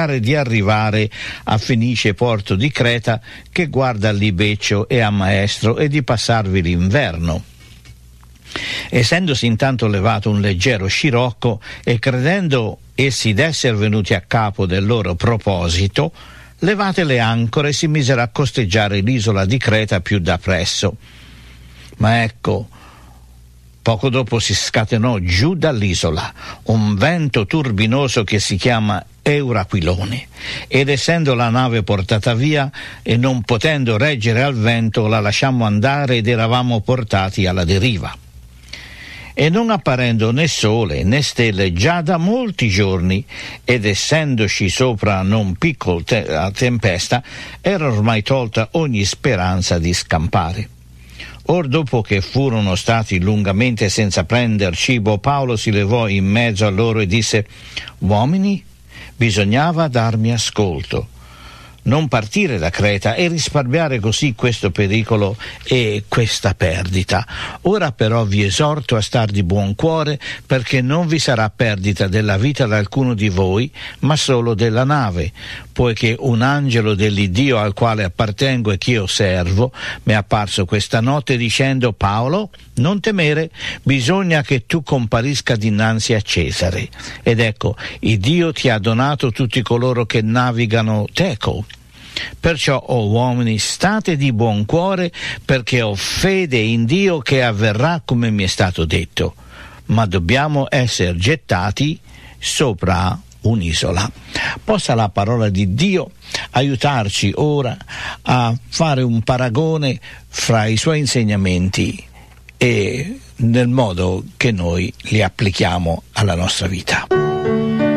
cercare di arrivare a Fenice, porto di Creta, che guarda a Libeccio e a Maestro, e di passarvi l'inverno. Essendosi intanto levato un leggero scirocco e credendo essi d'esser venuti a capo del loro proposito, levate le ancore, si misero a costeggiare l'isola di Creta più da presso. Ma ecco, poco dopo si scatenò giù dall'isola un vento turbinoso che si chiama Euraquilone, ed essendo la nave portata via e non potendo reggere al vento, la lasciammo andare ed eravamo portati alla deriva. E non apparendo né sole né stelle già da molti giorni, ed essendoci sopra non piccola tempesta, era ormai tolta ogni speranza di scampare. Or dopo che furono stati lungamente senza prender cibo, Paolo si levò in mezzo a loro e disse: «Uomini, bisognava darmi ascolto, non partire da Creta e risparmiare così questo pericolo e questa perdita. Ora però vi esorto a star di buon cuore, perché non vi sarà perdita della vita di alcuno di voi, ma solo della nave, poiché un angelo dell'Iddio al quale appartengo e che io servo mi è apparso questa notte dicendo: Paolo, non temere, bisogna che tu comparisca dinanzi a Cesare. Ed ecco, il Dio ti ha donato tutti coloro che navigano teco. Perciò, o uomini, state di buon cuore, perché ho fede in Dio che avverrà come mi è stato detto. Ma dobbiamo essere gettati sopra un'isola». Possa la parola di Dio aiutarci ora a fare un paragone fra i suoi insegnamenti e nel modo che noi li applichiamo alla nostra vita.